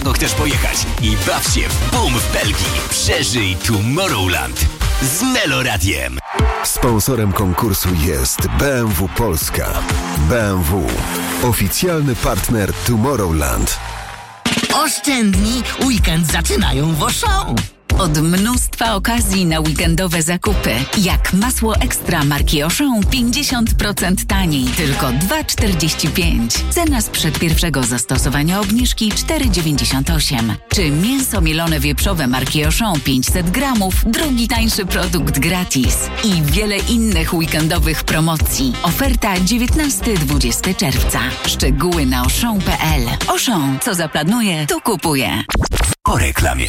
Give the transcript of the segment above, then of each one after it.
czego chcesz pojechać i baw się w boom w Belgii. Przeżyj Tomorrowland z Meloradiem. Sponsorem konkursu jest BMW Polska. BMW. Oficjalny partner Tomorrowland. Oszczędni, weekend zaczynają w Auchan. Od mnóstwa okazji na weekendowe zakupy. Jak masło ekstra marki Auchan 50% taniej, tylko 2,45. Cena sprzed pierwszego zastosowania obniżki 4,98. Czy mięso mielone wieprzowe marki Auchan 500 gramów, drugi tańszy produkt gratis. I wiele innych weekendowych promocji. Oferta 19-20 czerwca. Szczegóły na auchan.pl. Auchan, co zaplanuje, to kupuje. Po reklamie.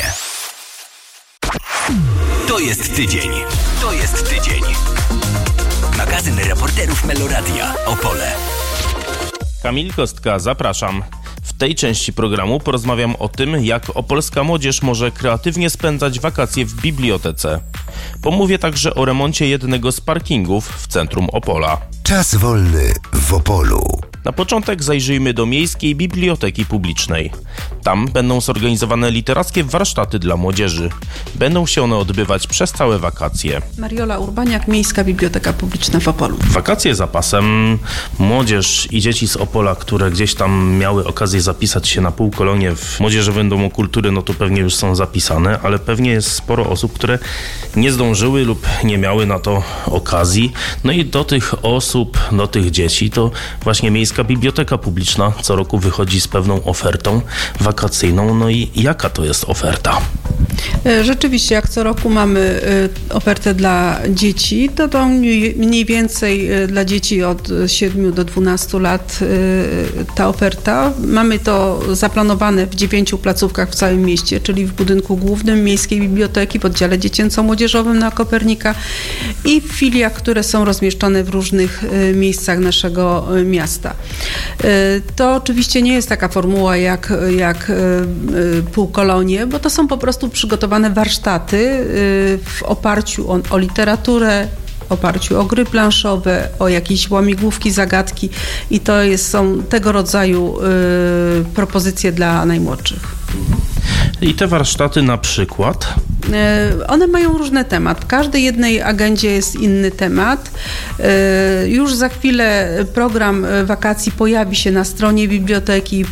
To jest tydzień. To jest tydzień. Magazyn reporterów Meloradia. Opole. Kamil Kostka, zapraszam. W tej części programu porozmawiam o tym, jak opolska młodzież może kreatywnie spędzać wakacje w bibliotece. Pomówię także o remoncie jednego z parkingów w centrum Opola. Czas wolny w Opolu. Na początek zajrzyjmy do Miejskiej Biblioteki Publicznej. Tam będą zorganizowane literackie warsztaty dla młodzieży. Będą się one odbywać przez całe wakacje. Mariola Urbaniak, Miejska Biblioteka Publiczna w Opolu. Wakacje za pasem. Młodzież i dzieci z Opola, które gdzieś tam miały okazję zapisać się na półkolonie w Młodzieżowym Domu Kultury, no to pewnie już są zapisane, ale pewnie jest sporo osób, które nie zdążyły lub nie miały na to okazji. No i do tych osób, do tych dzieci to właśnie Miejska Biblioteka Publiczna co roku wychodzi z pewną ofertą wakacyjną. No i jaka to jest oferta? Rzeczywiście, jak co roku mamy ofertę dla dzieci, to mniej więcej dla dzieci od 7 do 12 lat ta oferta. Mamy to zaplanowane w 9 placówkach w całym mieście, czyli w budynku głównym Miejskiej Biblioteki, w oddziale dziecięco-młodzieżowym na Kopernika i w filiach, które są rozmieszczone w różnych miejscach naszego miasta. To oczywiście nie jest taka formuła jak półkolonie, bo to są po prostu przygotowane warsztaty w oparciu o literaturę, w oparciu o gry planszowe, o jakieś łamigłówki, zagadki i to są tego rodzaju propozycje dla najmłodszych. I te warsztaty na przykład? One mają różny temat. W każdej jednej agendzie jest inny temat. Już za chwilę program wakacji pojawi się na stronie biblioteki,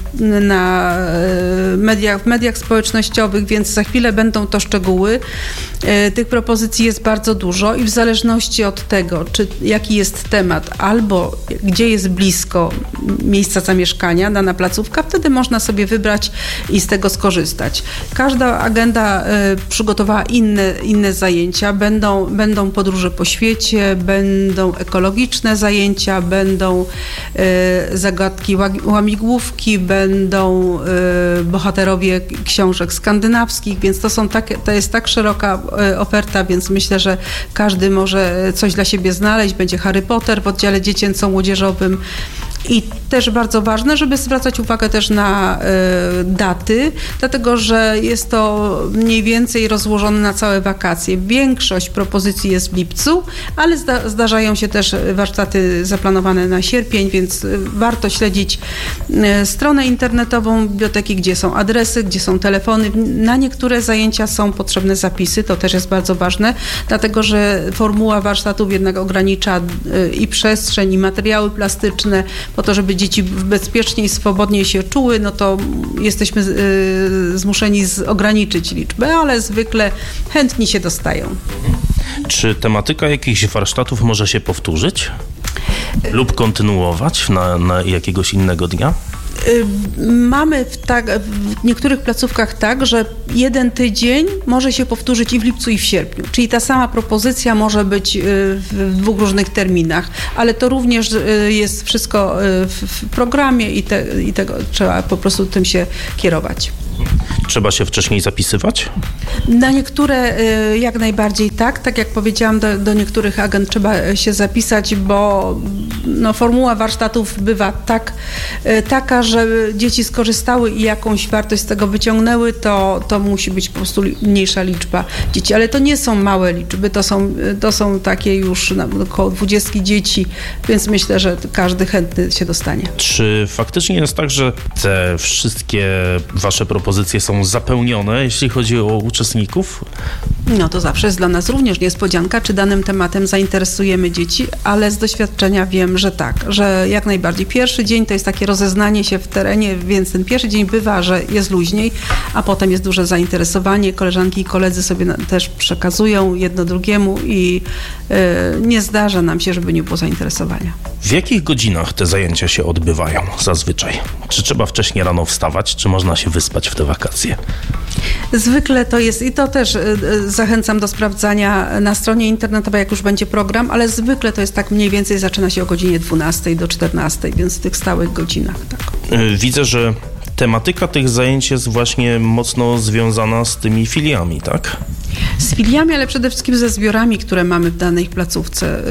w mediach społecznościowych, więc za chwilę będą to szczegóły. Tych propozycji jest bardzo dużo i w zależności od tego, jaki jest temat albo gdzie jest blisko miejsca zamieszkania dana placówka, wtedy można sobie wybrać i z tego skorzystać. Każda agenda przygotowała inne zajęcia. Będą podróże po świecie, będą ekologiczne zajęcia, będą zagadki, łamigłówki, będą bohaterowie książek skandynawskich, więc to jest tak szeroka oferta, więc myślę, że każdy może coś dla siebie znaleźć. Będzie Harry Potter w oddziale dziecięco-młodzieżowym. I też bardzo ważne, żeby zwracać uwagę też na daty, dlatego że jest to mniej więcej rozłożone na całe wakacje. Większość propozycji jest w lipcu, ale zdarzają się też warsztaty zaplanowane na sierpień, więc warto śledzić stronę internetową biblioteki, gdzie są adresy, gdzie są telefony. Na niektóre zajęcia są potrzebne zapisy, to też jest bardzo ważne, dlatego że formuła warsztatów jednak ogranicza i przestrzeń, i materiały plastyczne, po to, żeby dzieci bezpiecznie i swobodnie się czuły, no to jesteśmy zmuszeni ograniczyć liczbę, ale zwykle chętni się dostają. Czy tematyka jakichś warsztatów może się powtórzyć lub kontynuować na jakiegoś innego dnia? Mamy w niektórych placówkach tak, że jeden tydzień może się powtórzyć i w lipcu, i w sierpniu. Czyli ta sama propozycja może być w 2 różnych terminach, ale to również jest wszystko w programie i tego trzeba po prostu tym się kierować. Trzeba się wcześniej zapisywać? Na niektóre jak najbardziej tak jak powiedziałam, do niektórych agent trzeba się zapisać, bo formuła warsztatów bywa taka, że dzieci skorzystały i jakąś wartość z tego wyciągnęły, to musi być po prostu mniejsza liczba dzieci, ale to nie są małe liczby, to są takie już około 20 dzieci, więc myślę, że każdy chętny się dostanie. Czy faktycznie jest tak, że te wszystkie wasze propozycje są zapełnione, jeśli chodzi o uczestników? No to zawsze jest dla nas również niespodzianka, czy danym tematem zainteresujemy dzieci, ale z doświadczenia wiem, że tak, że jak najbardziej. Pierwszy dzień to jest takie rozeznanie się w terenie, więc ten pierwszy dzień bywa, że jest luźniej, a potem jest duże zainteresowanie. Koleżanki i koledzy sobie też przekazują jedno drugiemu i nie zdarza nam się, żeby nie było zainteresowania. W jakich godzinach te zajęcia się odbywają zazwyczaj? Czy trzeba wcześniej rano wstawać, czy można się wyspać w te wakacje? Zwykle to jest, i to też zachęcam do sprawdzania na stronie internetowej, jak już będzie program, ale zwykle to jest tak mniej więcej, zaczyna się o godzinie 12 do 14, więc w tych stałych godzinach. Tak. Widzę, że tematyka tych zajęć jest właśnie mocno związana z tymi filiami, tak? Z filiami, ale przede wszystkim ze zbiorami, które mamy w danej placówce,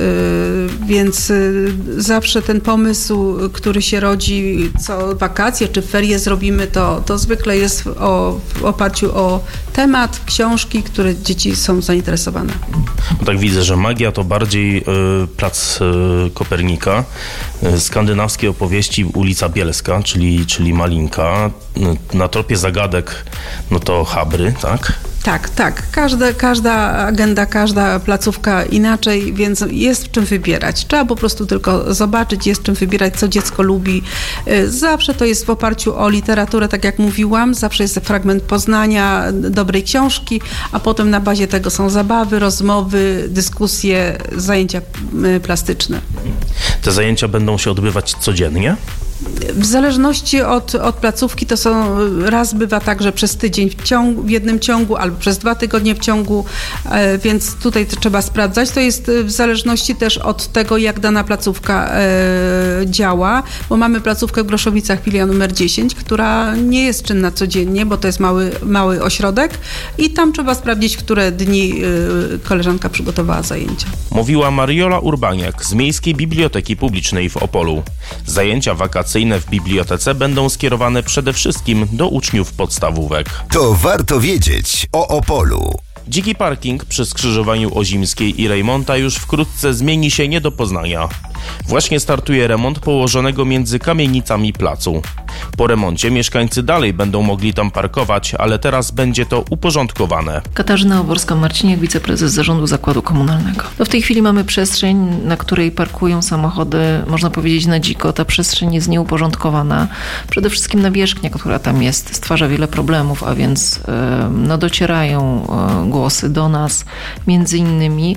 więc zawsze ten pomysł, który się rodzi, co wakacje czy ferie zrobimy, to zwykle jest w oparciu o temat, książki, które dzieci są zainteresowane. No tak widzę, że magia to bardziej plac Kopernika, skandynawskie opowieści ulica Bielska, czyli Malinka, na tropie zagadek, no to Habry, tak? Tak. Każda agenda, każda placówka inaczej, więc jest w czym wybierać. Trzeba po prostu tylko zobaczyć, jest w czym wybierać, co dziecko lubi. Zawsze to jest w oparciu o literaturę, tak jak mówiłam, zawsze jest fragment poznania dobrej książki, a potem na bazie tego są zabawy, rozmowy, dyskusje, zajęcia plastyczne. Te zajęcia będą się odbywać codziennie? W zależności od placówki to są, raz bywa tak, że przez tydzień w jednym ciągu albo przez 2 tygodnie w ciągu, więc tutaj to trzeba sprawdzać. To jest w zależności też od tego, jak dana placówka działa, bo mamy placówkę w Groszowicach, filia numer 10, która nie jest czynna codziennie, bo to jest mały ośrodek i tam trzeba sprawdzić, w które dni koleżanka przygotowała zajęcia. Mówiła Mariola Urbaniak z Miejskiej Biblioteki Publicznej w Opolu. Zajęcia wakacyjne w bibliotece będą skierowane przede wszystkim do uczniów podstawówek. To warto wiedzieć o Opolu. Dziki parking przy skrzyżowaniu Ozimskiej i Rejmonta już wkrótce zmieni się nie do poznania. Właśnie startuje remont położonego między kamienicami placu. Po remoncie mieszkańcy dalej będą mogli tam parkować, ale teraz będzie to uporządkowane. Katarzyna Oborska-Marciniak, wiceprezes Zarządu Zakładu Komunalnego. W tej chwili mamy przestrzeń, na której parkują samochody, można powiedzieć na dziko. Ta przestrzeń jest nieuporządkowana. Przede wszystkim nawierzchnia, która tam jest, stwarza wiele problemów, a więc docierają głosy do nas, między innymi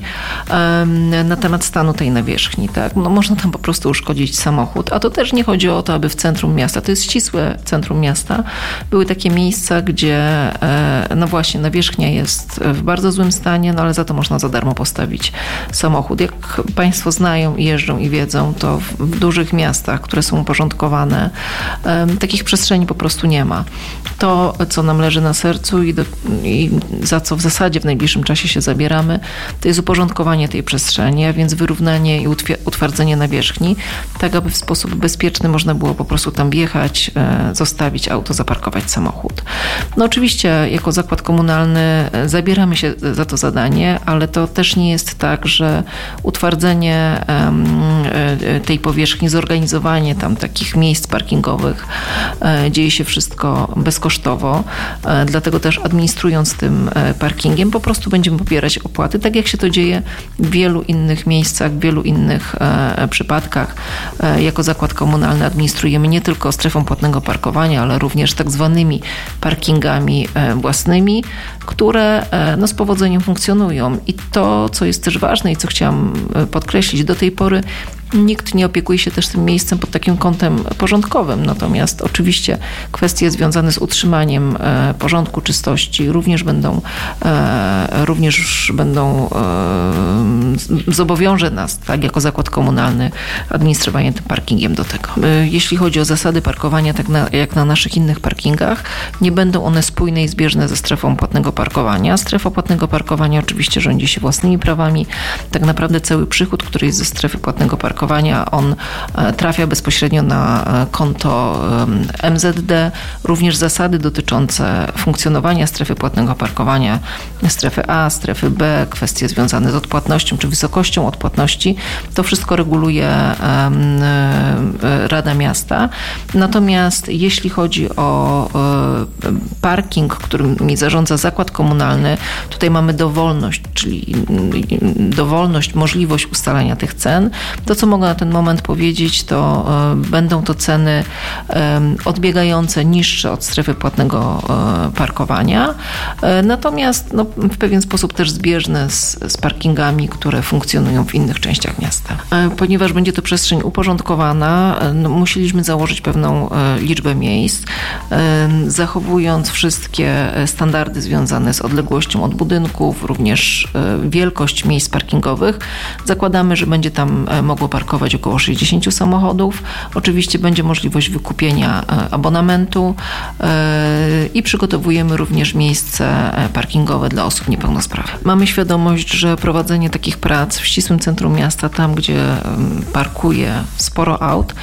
na temat stanu tej nawierzchni. Tak? Można tam po prostu uszkodzić samochód, a to też nie chodzi o to, aby w centrum miasta, to jest ścisłe centrum miasta, były takie miejsca, gdzie właśnie nawierzchnia jest w bardzo złym stanie, ale za to można za darmo postawić samochód. Jak Państwo znają i jeżdżą i wiedzą, to w dużych miastach, które są uporządkowane, takich przestrzeni po prostu nie ma. To, co nam leży na sercu i za co w zasadzie w najbliższym czasie się zabieramy, to jest uporządkowanie tej przestrzeni, a więc wyrównanie i utwardzenie nawierzchni, tak aby w sposób bezpieczny można było po prostu tam wjechać, zostawić auto, zaparkować samochód. Oczywiście jako zakład komunalny zabieramy się za to zadanie, ale to też nie jest tak, że utwardzenie tej powierzchni, zorganizowanie tam takich miejsc parkingowych dzieje się wszystko bezkosztowo, dlatego też administrując tym parkingiem po prostu będziemy pobierać opłaty, tak jak się to dzieje w wielu innych miejscach, w wielu innych przypadkach. Jako zakład komunalny administrujemy nie tylko strefą płatnego parkowania, ale również tak zwanymi parkingami własnymi, które z powodzeniem funkcjonują. I to, co jest też ważne i co chciałam podkreślić, do tej pory Nikt nie opiekuje się też tym miejscem pod takim kątem porządkowym, natomiast oczywiście kwestie związane z utrzymaniem porządku, czystości również będą zobowiąże nas, tak, jako zakład komunalny, administrowanie tym parkingiem do tego. Jeśli chodzi o zasady parkowania, tak jak na naszych innych parkingach, nie będą one spójne i zbieżne ze strefą płatnego parkowania. Strefa płatnego parkowania oczywiście rządzi się własnymi prawami. Tak naprawdę cały przychód, który jest ze strefy płatnego parkowania, on trafia bezpośrednio na konto MZD. Również zasady dotyczące funkcjonowania strefy płatnego parkowania, strefy A, strefy B, kwestie związane z odpłatnością czy wysokością odpłatności, to wszystko reguluje Rada Miasta. Natomiast jeśli chodzi o parking, którym zarządza zakład komunalny, tutaj mamy dowolność, czyli możliwość ustalania tych cen. To, co mogę na ten moment powiedzieć, to będą to ceny odbiegające, niższe od strefy płatnego parkowania, natomiast w pewien sposób też zbieżne z parkingami, które funkcjonują w innych częściach miasta. Ponieważ będzie to przestrzeń uporządkowana, musieliśmy założyć pewną liczbę miejsc, zachowując wszystkie standardy związane z odległością od budynków, również wielkość miejsc parkingowych. Zakładamy, że będzie tam mogło parkować około 60 samochodów. Oczywiście będzie możliwość wykupienia abonamentu i przygotowujemy również miejsce parkingowe dla osób niepełnosprawnych. Mamy świadomość, że prowadzenie takich prac w ścisłym centrum miasta, tam gdzie parkuje sporo aut,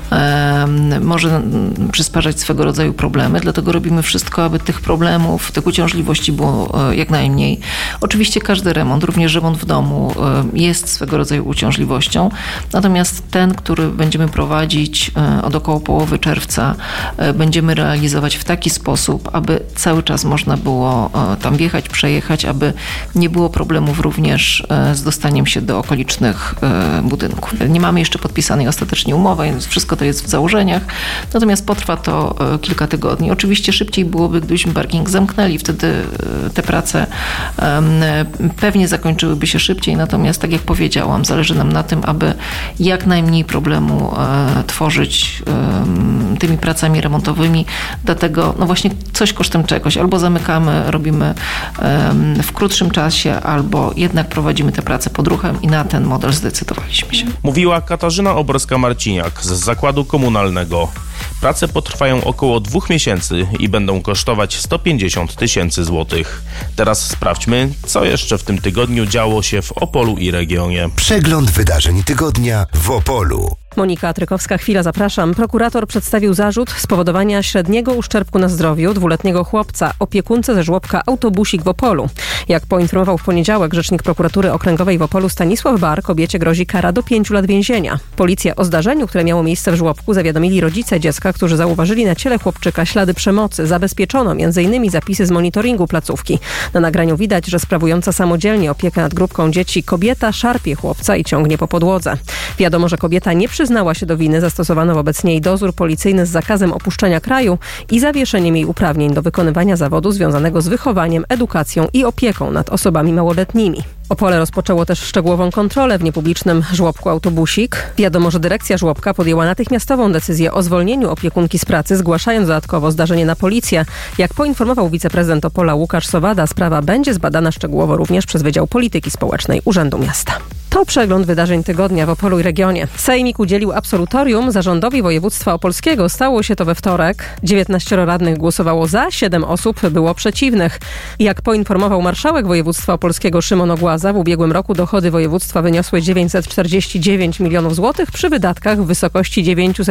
może przysparzać swego rodzaju problemy, dlatego robimy wszystko, aby tych problemów, tych uciążliwości było jak najmniej. Oczywiście każdy remont, również remont w domu jest swego rodzaju uciążliwością, natomiast ten, który będziemy prowadzić od około połowy czerwca, będziemy realizować w taki sposób, aby cały czas można było tam wjechać, przejechać, aby nie było problemów również z dostaniem się do okolicznych budynków. Nie mamy jeszcze podpisanej ostatecznie umowy, więc wszystko to jest w założeniach, natomiast potrwa to kilka tygodni. Oczywiście szybciej byłoby, gdybyśmy parking zamknęli, wtedy te prace pewnie zakończyłyby się szybciej, natomiast tak jak powiedziałam, zależy nam na tym, aby jak najmniej problemu tworzyć tymi pracami remontowymi, dlatego właśnie coś kosztem czegoś. Albo zamykamy, robimy w krótszym czasie, albo jednak prowadzimy te prace pod ruchem i na ten model zdecydowaliśmy się. Mówiła Katarzyna Oborska-Marciniak z Zakładu Komunalnego. Prace potrwają około 2 miesięcy i będą kosztować 150 000 złotych. Teraz sprawdźmy, co jeszcze w tym tygodniu działo się w Opolu i regionie. Przegląd wydarzeń tygodnia w Opolu. Monika Trykowska, chwila, zapraszam. Prokurator przedstawił zarzut spowodowania średniego uszczerbku na zdrowiu 2-letniego chłopca opiekunce ze żłobka Autobusik w Opolu. Jak poinformował w poniedziałek rzecznik prokuratury okręgowej w Opolu Stanisław Bar, kobiecie grozi kara do 5 lat więzienia. Policja o zdarzeniu, które miało miejsce w żłobku, zawiadomili rodzice dziecka, którzy zauważyli na ciele chłopczyka ślady przemocy. Zabezpieczono m.in. zapisy z monitoringu placówki. Na nagraniu widać, że sprawująca samodzielnie opiekę nad grupką dzieci kobieta szarpie chłopca i ciągnie po podłodze. Wiadomo, że kobieta nie przyznała się do winy, zastosowano wobec niej dozór policyjny z zakazem opuszczenia kraju i zawieszeniem jej uprawnień do wykonywania zawodu związanego z wychowaniem, edukacją i opieką nad osobami małoletnimi. Opole rozpoczęło też szczegółową kontrolę w niepublicznym żłobku Autobusik. Wiadomo, że dyrekcja żłobka podjęła natychmiastową decyzję o zwolnieniu opiekunki z pracy, zgłaszając dodatkowo zdarzenie na policję. Jak poinformował wiceprezydent Opola Łukasz Sowada, sprawa będzie zbadana szczegółowo również przez Wydział Polityki Społecznej Urzędu Miasta. To przegląd wydarzeń tygodnia w Opolu i regionie. Sejmik udzielił absolutorium zarządowi województwa opolskiego. Stało się to we wtorek. 19 radnych głosowało za, 7 osób było przeciwnych. Jak poinformował marszałek województwa opolskiego Szymon Ogłaza, w ubiegłym roku dochody województwa wyniosły 949 milionów złotych przy wydatkach w wysokości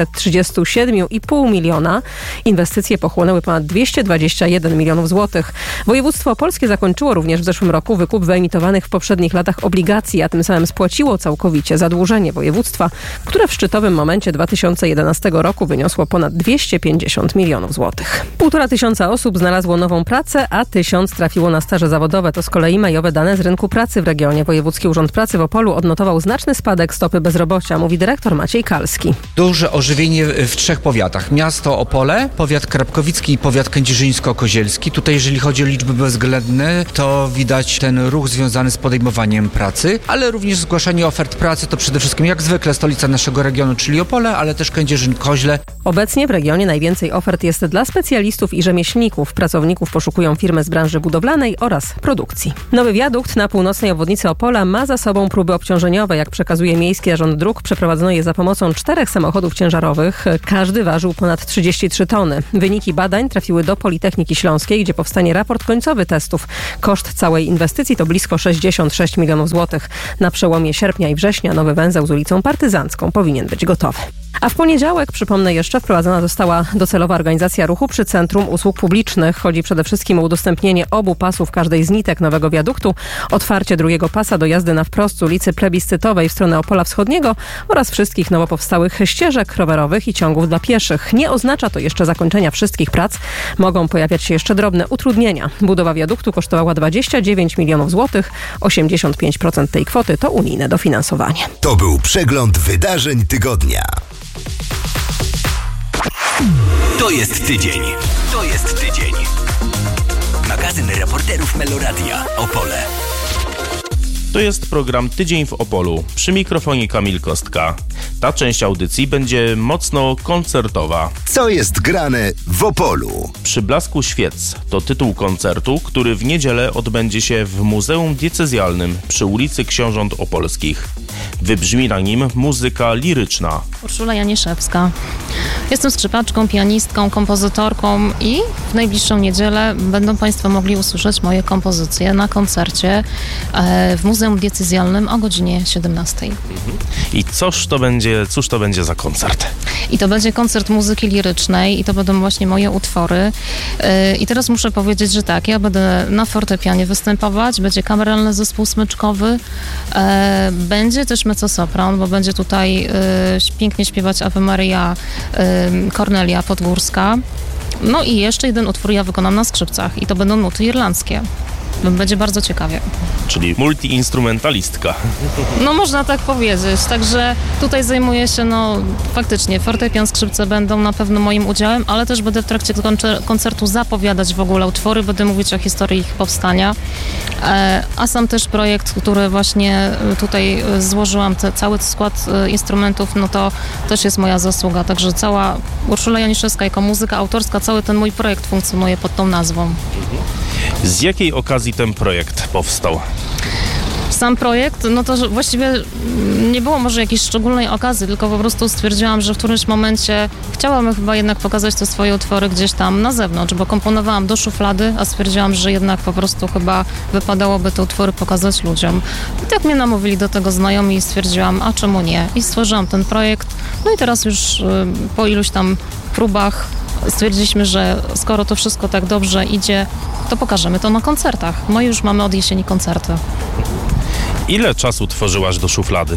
937,5 miliona. Inwestycje pochłonęły ponad 221 milionów złotych. Województwo opolskie zakończyło również w zeszłym roku wykup wyemitowanych w poprzednich latach obligacji, a tym samym spłaciło całkowicie zadłużenie województwa, które w szczytowym momencie 2011 roku wyniosło ponad 250 milionów złotych. 1500 osób znalazło nową pracę, a 1000 trafiło na staże zawodowe. To z kolei majowe dane z rynku pracy w regionie. Wojewódzki Urząd Pracy w Opolu odnotował znaczny spadek stopy bezrobocia, mówi dyrektor Maciej Kalski. Duże ożywienie w 3 powiatach. Miasto Opole, powiat krapkowicki i powiat kędzierzyńsko-kozielski. Tutaj jeżeli chodzi o liczby bezwzględne, to widać ten ruch związany z podejmowaniem pracy, ale również zgłaszanie ofert pracy to przede wszystkim jak zwykle stolica naszego regionu, czyli Opole, ale też Kędzierzyn-Koźle. Obecnie w regionie najwięcej ofert jest dla specjalistów i rzemieślników. Pracowników poszukują firmy z branży budowlanej oraz produkcji. Nowy wiadukt na północnej obwodnicy Opola ma za sobą próby obciążeniowe. Jak przekazuje Miejski Zarząd Dróg, przeprowadzono je za pomocą 4 samochodów ciężarowych. Każdy ważył ponad 33 tony. Wyniki badań trafiły do Politechniki Śląskiej, gdzie powstanie raport końcowy testów. Koszt całej inwestycji to blisko 66 milionów złotych. Na przełomie sierpnia i września nowy węzeł z ulicą Partyzancką powinien być gotowy. A w poniedziałek, przypomnę jeszcze, wprowadzona została docelowa organizacja ruchu przy Centrum Usług Publicznych. Chodzi przede wszystkim o udostępnienie obu pasów każdej z nitek nowego wiaduktu, otwarcie drugiego pasa do jazdy na wprost z ulicy Plebiscytowej w stronę Opola Wschodniego oraz wszystkich nowo powstałych ścieżek rowerowych i ciągów dla pieszych. Nie oznacza to jeszcze zakończenia wszystkich prac. Mogą pojawiać się jeszcze drobne utrudnienia. Budowa wiaduktu kosztowała 29 milionów złotych. 85% tej kwoty to unijne dofinansowanie. To był przegląd wydarzeń tygodnia. To jest tydzień. To jest tydzień. Magazyn reporterów Meloradia. Opole. To jest program Tydzień w Opolu. Przy mikrofonie Kamil Kostka. Ta część audycji będzie mocno koncertowa. Co jest grane w Opolu? Przy blasku świec to tytuł koncertu, który w niedzielę odbędzie się w Muzeum Diecezjalnym przy ulicy Książąt Opolskich. Wybrzmi na nim muzyka liryczna. Urszula Janiszewska. Jestem skrzypaczką, pianistką, kompozytorką i w najbliższą niedzielę będą Państwo mogli usłyszeć moje kompozycje na koncercie w Muzeum Diecezjalnym o godzinie 17. I cóż to będzie za koncert? I to będzie koncert muzyki lirycznej i to będą właśnie moje utwory. I teraz muszę powiedzieć, że tak, ja będę na fortepianie występować, będzie kameralny zespół smyczkowy, będzie też mezzosopran, bo będzie tutaj pięknie śpiewać Ave Maria Kornelia Podgórska. No i jeszcze jeden utwór ja wykonam na skrzypcach i to będą nuty irlandzkie. Będzie bardzo ciekawie. Czyli multiinstrumentalistka. No można tak powiedzieć. Także tutaj zajmuję się, faktycznie fortepian, skrzypce będą na pewno moim udziałem, ale też będę w trakcie koncertu zapowiadać w ogóle utwory, będę mówić o historii ich powstania. A sam też projekt, który właśnie tutaj złożyłam, cały skład instrumentów, no to też jest moja zasługa. Także cała Urszula Janiszewska jako muzyka autorska, cały ten mój projekt funkcjonuje pod tą nazwą. Z jakiej okazji ten projekt powstał? Sam projekt, no to właściwie nie było może jakiejś szczególnej okazji, tylko po prostu stwierdziłam, że w którymś momencie chciałam chyba jednak pokazać te swoje utwory gdzieś tam na zewnątrz, bo komponowałam do szuflady, a stwierdziłam, że jednak po prostu chyba wypadałoby te utwory pokazać ludziom. I tak mnie namówili do tego znajomi i stwierdziłam, a czemu nie? I stworzyłam ten projekt. No i teraz już po iluś tam próbach stwierdziliśmy, że skoro to wszystko tak dobrze idzie, to pokażemy to na koncertach. No i już mamy od jesieni koncerty. Ile czasu tworzyłaś do szuflady?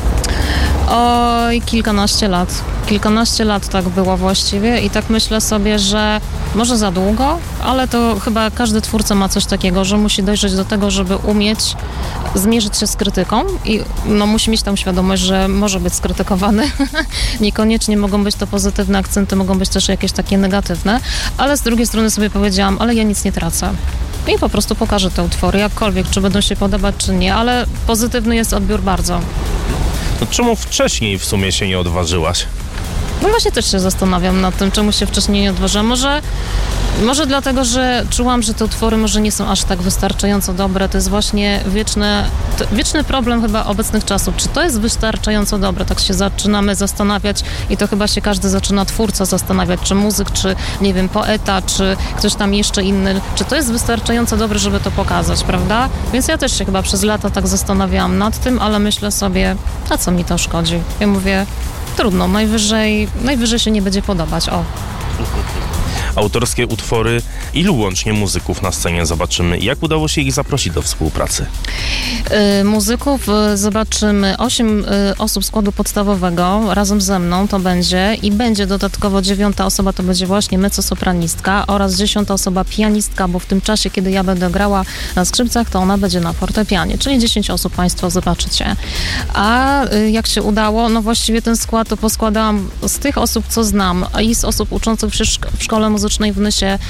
Oj, kilkanaście lat. Kilkanaście lat tak było właściwie i tak myślę sobie, że może za długo, ale to chyba każdy twórca ma coś takiego, że musi dojrzeć do tego, żeby umieć zmierzyć się z krytyką i musi mieć tą świadomość, że może być skrytykowany. Niekoniecznie mogą być to pozytywne akcenty, mogą być też jakieś takie negatywne, ale z drugiej strony sobie powiedziałam, ale ja nic nie tracę. I po prostu pokażę te utwory, jakkolwiek, czy będą się podobać, czy nie, ale pozytywny jest odbiór bardzo. No czemu wcześniej w sumie się nie odważyłaś? No właśnie też się zastanawiam nad tym, czemu się wcześniej nie odważyłam. Może dlatego, że czułam, że te utwory może nie są aż tak wystarczająco dobre. To jest właśnie wieczny problem chyba obecnych czasów. Czy to jest wystarczająco dobre? Tak się zaczynamy zastanawiać i to chyba się każdy twórca zastanawiać, czy muzyk, czy nie wiem, poeta, czy ktoś tam jeszcze inny. Czy to jest wystarczająco dobre, żeby to pokazać, prawda? Więc ja też się chyba przez lata tak zastanawiałam nad tym, ale myślę sobie, a co mi to szkodzi? Ja mówię, trudno, najwyżej się nie będzie podobać, Autorskie utwory, ilu łącznie muzyków na scenie zobaczymy? Jak udało się ich zaprosić do współpracy? Muzyków zobaczymy 8 osób składu podstawowego razem ze mną to będzie i będzie dodatkowo 9. osoba, to będzie właśnie mezzosopranistka oraz 10. osoba pianistka, bo w tym czasie, kiedy ja będę grała na skrzypcach, to ona będzie na fortepianie, czyli 10 osób Państwo zobaczycie. A jak się udało, no właściwie ten skład to poskładałam z tych osób, co znam i z osób uczących się w szkole muzycznej w Nysie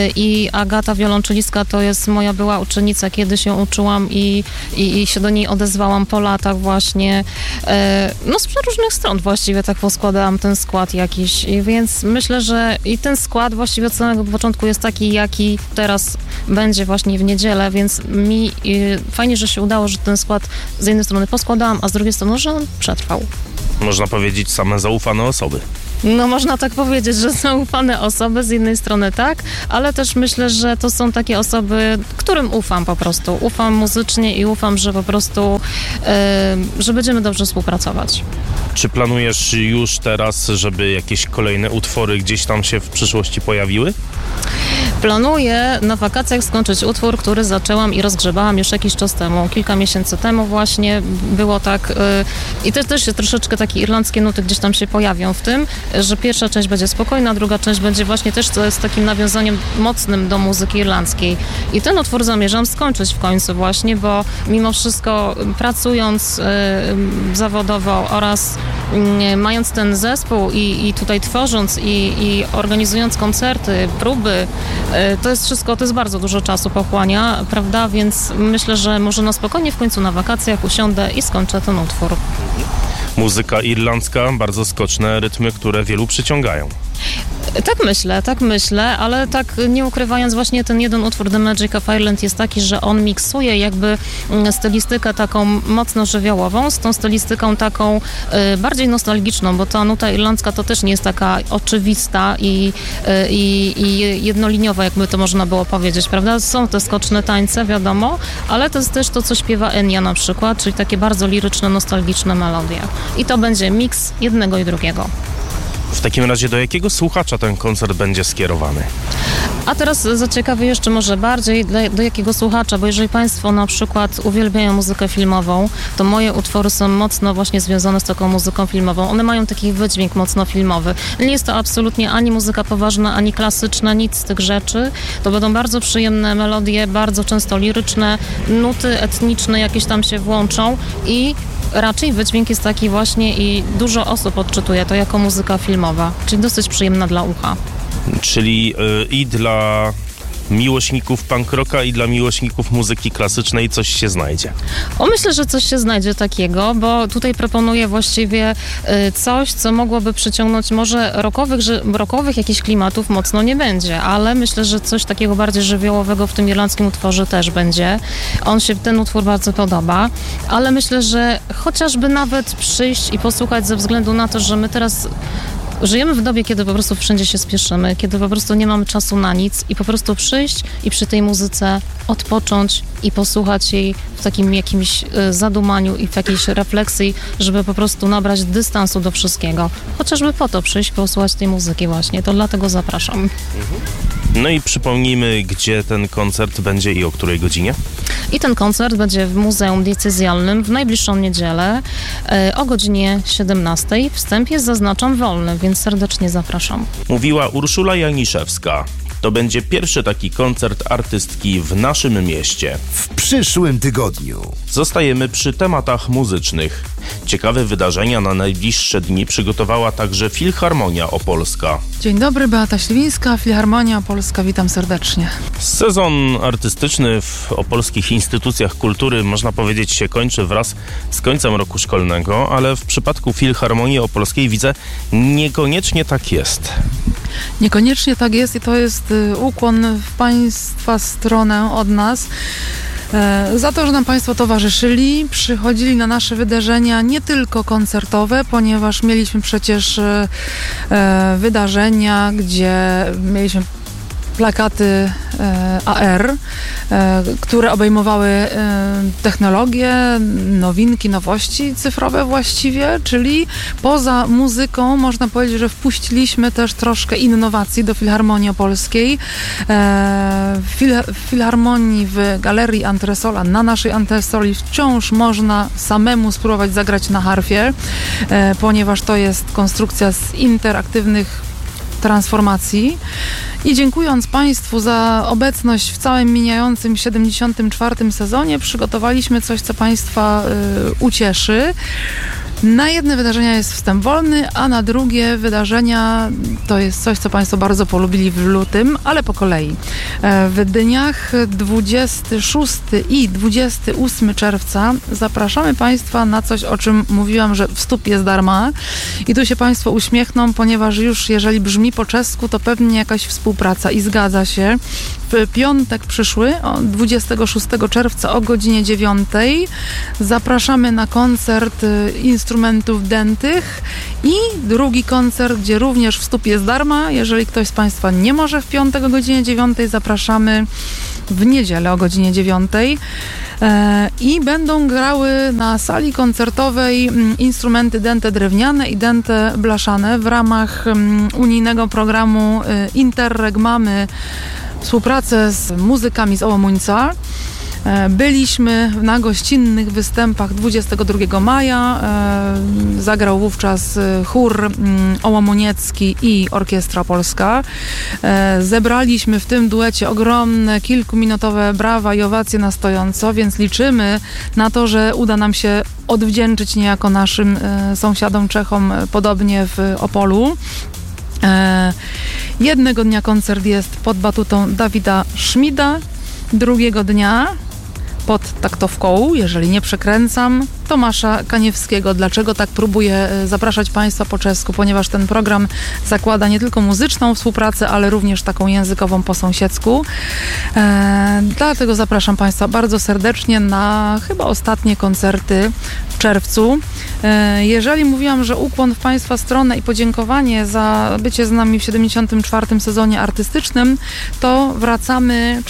i Agata wiolonczelistka to jest moja była uczennica, kiedy się uczyłam i się do niej odezwałam po latach właśnie. No z różnych stron właściwie tak poskładałam ten skład jakiś, więc myślę, że i ten skład właściwie od samego początku jest taki, jaki teraz będzie właśnie w niedzielę, więc mi fajnie, że się udało, że ten skład z jednej strony poskładałam, a z drugiej strony, że on przetrwał. Można powiedzieć same zaufane osoby. No można tak powiedzieć, że zaufane osoby z jednej strony tak, ale też myślę, że to są takie osoby, którym ufam po prostu. Ufam muzycznie i ufam, że po prostu, że będziemy dobrze współpracować. Czy planujesz już teraz, żeby jakieś kolejne utwory gdzieś tam się w przyszłości pojawiły? Planuję na wakacjach skończyć utwór, który zaczęłam i rozgrzebałam już jakiś czas temu, kilka miesięcy temu właśnie było tak i też się troszeczkę takie irlandzkie nuty gdzieś tam się pojawią w tym, że pierwsza część będzie spokojna, druga część będzie właśnie też z takim nawiązaniem mocnym do muzyki irlandzkiej. I ten utwór zamierzam skończyć w końcu właśnie, bo mimo wszystko pracując zawodowo oraz mając ten zespół i tutaj tworząc i organizując koncerty, próby, to jest wszystko, to jest bardzo dużo czasu pochłania, prawda, więc myślę, że może na spokojnie w końcu na wakacjach usiądę i skończę ten utwór. Muzyka irlandzka, bardzo skoczne rytmy, które wielu przyciągają. Tak myślę, ale tak nie ukrywając właśnie ten jeden utwór The Magic of Ireland jest taki, że on miksuje jakby stylistykę taką mocno żywiołową z tą stylistyką taką bardziej nostalgiczną, bo ta nuta irlandzka to też nie jest taka oczywista i jednoliniowa, jakby to można było powiedzieć, prawda? Są te skoczne tańce, wiadomo, ale to jest też to, co śpiewa Enya na przykład, czyli takie bardzo liryczne, nostalgiczne melodie. I to będzie miks jednego i drugiego. W takim razie do jakiego słuchacza ten koncert będzie skierowany? A teraz zaciekawię jeszcze może bardziej do jakiego słuchacza, bo jeżeli Państwo na przykład uwielbiają muzykę filmową, to moje utwory są mocno właśnie związane z taką muzyką filmową. One mają taki wydźwięk mocno filmowy. Nie jest to absolutnie ani muzyka poważna, ani klasyczna, nic z tych rzeczy. To będą bardzo przyjemne melodie, bardzo często liryczne, nuty etniczne jakieś tam się włączą i raczej wydźwięk jest taki właśnie i dużo osób odczytuje to jako muzyka filmowa, czyli dosyć przyjemna dla ucha. Czyli i dla miłośników punk rocka i dla miłośników muzyki klasycznej coś się znajdzie. Myślę, że coś się znajdzie takiego, bo tutaj proponuję właściwie coś, co mogłoby przyciągnąć może rockowych jakichś klimatów mocno nie będzie, ale myślę, że coś takiego bardziej żywiołowego w tym irlandzkim utworze też będzie. Ten utwór bardzo podoba, ale myślę, że chociażby nawet przyjść i posłuchać ze względu na to, że my teraz żyjemy w dobie, kiedy po prostu wszędzie się spieszymy, kiedy po prostu nie mamy czasu na nic i po prostu przyjść i przy tej muzyce odpocząć i posłuchać jej w takim jakimś zadumaniu i w jakiejś refleksji, żeby po prostu nabrać dystansu do wszystkiego. Chociażby po to przyjść, posłuchać tej muzyki właśnie. To dlatego zapraszam. No i przypomnijmy, gdzie ten koncert będzie i o której godzinie? I ten koncert będzie w Muzeum Diecezjalnym w najbliższą niedzielę o godzinie 17. Wstęp jest, zaznaczam, wolny, więc serdecznie zapraszam. Mówiła Urszula Janiszewska. To będzie pierwszy taki koncert artystki w naszym mieście. W przyszłym tygodniu. Zostajemy przy tematach muzycznych. Ciekawe wydarzenia na najbliższe dni przygotowała także Filharmonia Opolska. Dzień dobry, Beata Śliwińska, Filharmonia Opolska, witam serdecznie. Sezon artystyczny w opolskich instytucjach kultury, można powiedzieć, się kończy wraz z końcem roku szkolnego, ale w przypadku Filharmonii Opolskiej widzę, niekoniecznie tak jest. Niekoniecznie tak jest i to jest ukłon w Państwa stronę od nas. Za to, że nam Państwo towarzyszyli, przychodzili na nasze wydarzenia nie tylko koncertowe, ponieważ mieliśmy przecież wydarzenia, gdzie mieliśmy plakaty AR, które obejmowały technologie, nowinki, nowości cyfrowe właściwie, czyli poza muzyką można powiedzieć, że wpuściliśmy też troszkę innowacji do Filharmonii Opolskiej. W Filharmonii w Galerii Antresola, na naszej Antresoli wciąż można samemu spróbować zagrać na harfie, ponieważ to jest konstrukcja z interaktywnych transformacji. I dziękując Państwu za obecność w całym mijającym 74. sezonie, przygotowaliśmy coś, co Państwa ucieszy. Na jedne wydarzenia jest wstęp wolny, a na drugie wydarzenia to jest coś, co Państwo bardzo polubili w lutym, ale po kolei. W dniach 26 i 28 czerwca zapraszamy Państwa na coś, o czym mówiłam, że wstup jest darma. I tu się Państwo uśmiechną, ponieważ już jeżeli brzmi po czesku, to pewnie jakaś współpraca i zgadza się. W piątek przyszły, 26 czerwca o godzinie 9 zapraszamy na koncert instrumentów dętych i drugi koncert, gdzie również wstup jest darma. Jeżeli ktoś z Państwa nie może w piątek o godzinie 9, zapraszamy w niedzielę o godzinie 9 i będą grały na sali koncertowej instrumenty dęte drewniane i dęte blaszane w ramach unijnego programu Interreg. Mamy współpracę z muzykami z Ołomuńca. Byliśmy na gościnnych występach 22 maja. Zagrał wówczas chór ołomuniecki i orkiestra polska. Zebraliśmy w tym duecie ogromne, kilkuminutowe brawa i owacje na stojąco, więc liczymy na to, że uda nam się odwdzięczyć niejako naszym sąsiadom Czechom, podobnie w Opolu. Jednego dnia koncert jest pod batutą Dawida Szmida, drugiego dnia pod taktowką, jeżeli nie przekręcam, Tomasza Kaniewskiego. Dlaczego tak próbuję zapraszać Państwa po czesku? Ponieważ ten program zakłada nie tylko muzyczną współpracę, ale również taką językową po sąsiedzku. Dlatego zapraszam Państwa bardzo serdecznie na chyba ostatnie koncerty w czerwcu. Jeżeli mówiłam, że ukłon w Państwa stronę i podziękowanie za bycie z nami w 74. sezonie artystycznym, to wracamy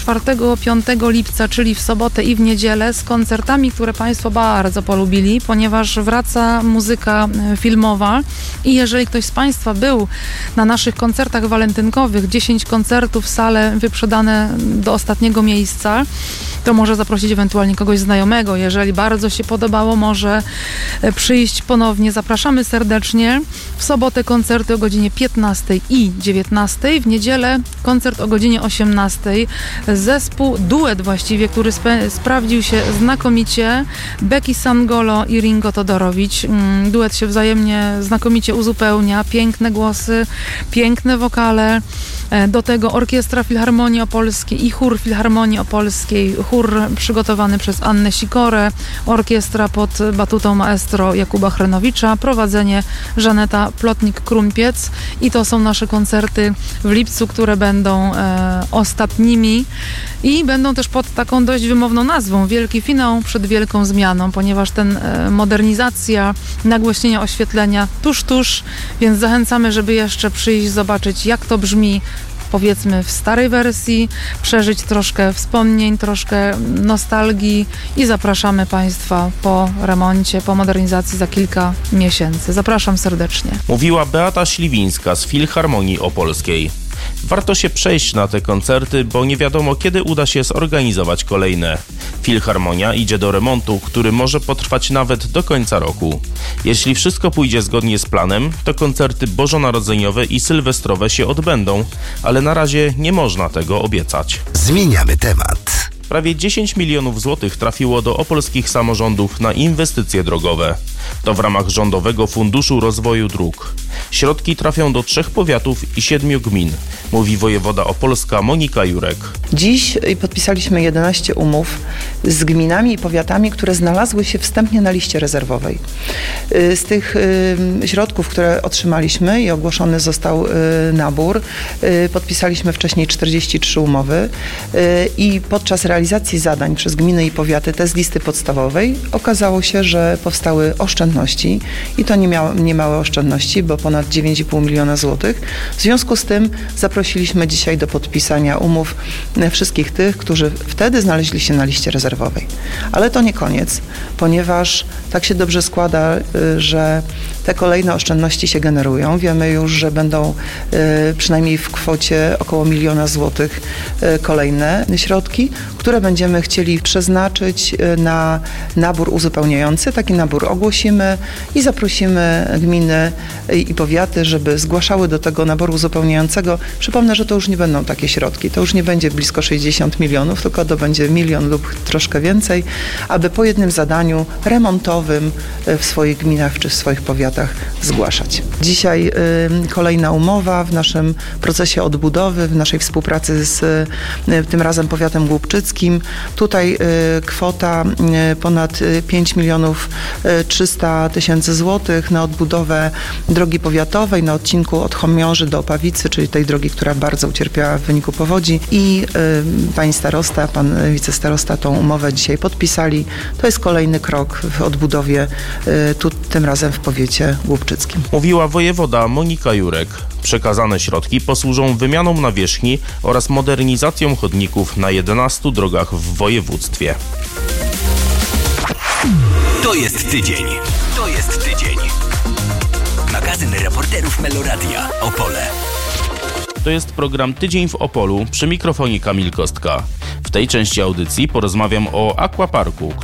4-5 lipca, czyli w sobotę i w niedzielę z koncertami, które Państwo bardzo polubili, ponieważ wraca muzyka filmowa i jeżeli ktoś z Państwa był na naszych koncertach walentynkowych, 10 koncertów, sale wyprzedane do ostatniego miejsca, to może zaprosić ewentualnie kogoś znajomego. Jeżeli bardzo się podobało, może przyjść ponownie. Zapraszamy serdecznie. W sobotę koncerty o godzinie 15 i 19. W niedzielę koncert o godzinie 18. Zespół, duet właściwie, który sprawdził się znakomicie. Becky Sangolo i Ringo Todorowicz. Duet się wzajemnie znakomicie uzupełnia. Piękne głosy, piękne wokale. Do tego Orkiestra Filharmonii Opolskiej i Chór Filharmonii Opolskiej. Chór przygotowany przez Annę Sikorę, orkiestra pod batutą maestro Jakuba Chrenowicza, prowadzenie Żaneta Plotnik-Krumpiec i to są nasze koncerty w lipcu, które będą ostatnimi i będą też pod taką dość wymowną nazwą Wielki Finał przed Wielką Zmianą, ponieważ ten modernizacja, nagłośnienia oświetlenia tuż, więc zachęcamy, żeby jeszcze przyjść, zobaczyć jak to brzmi, powiedzmy w starej wersji, przeżyć troszkę wspomnień, troszkę nostalgii i zapraszamy Państwa po remoncie, po modernizacji za kilka miesięcy. Zapraszam serdecznie. Mówiła Beata Śliwińska z Filharmonii Opolskiej. Warto się przejść na te koncerty, bo nie wiadomo, kiedy uda się zorganizować kolejne. Filharmonia idzie do remontu, który może potrwać nawet do końca roku. Jeśli wszystko pójdzie zgodnie z planem, to koncerty bożonarodzeniowe i sylwestrowe się odbędą, ale na razie nie można tego obiecać. Zmieniamy temat. Prawie 10 milionów złotych trafiło do opolskich samorządów na inwestycje drogowe. To w ramach Rządowego Funduszu Rozwoju Dróg. Środki trafią do 3 powiatów i 7 gmin, mówi wojewoda opolska Monika Jurek. Dziś podpisaliśmy 11 umów z gminami i powiatami, które znalazły się wstępnie na liście rezerwowej. Z tych środków, które otrzymaliśmy i ogłoszony został nabór, podpisaliśmy wcześniej 43 umowy i podczas realizacji zadań przez gminy i powiaty, te z listy podstawowej, okazało się, że powstały oszczędności i to niemałe oszczędności, bo ponad 9,5 miliona złotych. W związku z tym zaprosiliśmy dzisiaj do podpisania umów wszystkich tych, którzy wtedy znaleźli się na liście rezerwowej. Ale to nie koniec, ponieważ tak się dobrze składa, że te kolejne oszczędności się generują. Wiemy już, że będą przynajmniej w kwocie około 1 miliona złotych kolejne środki, które będziemy chcieli przeznaczyć na nabór uzupełniający. Taki nabór ogłosimy zaprosimy gminy i powiaty, żeby zgłaszały do tego naboru uzupełniającego. Przypomnę, że to już nie będą takie środki, to już nie będzie blisko 60 milionów, tylko to będzie 1 milion lub troszkę więcej, aby po jednym zadaniu remontowym w swoich gminach czy w swoich powiatach zgłaszać. Dzisiaj kolejna umowa w naszym procesie odbudowy, w naszej współpracy z tym razem powiatem głubczyckim. Tutaj kwota ponad 5 milionów 300 tysięcy złotych na odbudowę drogi powiatowej na odcinku od Chomiąży do Opawicy, czyli tej drogi, która bardzo ucierpiała w wyniku powodzi. I pani starosta, pan wicestarosta tą umowę dzisiaj podpisali. To jest kolejny krok w odbudowie, tym razem w powiecie głubczyckim. Mówiła wojewoda Monika Jurek. Przekazane środki posłużą wymianom nawierzchni oraz modernizacją chodników na 11 drogach w województwie. To jest tydzień. To jest tydzień. Magazyn reporterów Meloradia. Opole. To jest program Tydzień w Opolu, przy mikrofonie Kamil Kostka. W tej części audycji porozmawiam o aquaparku,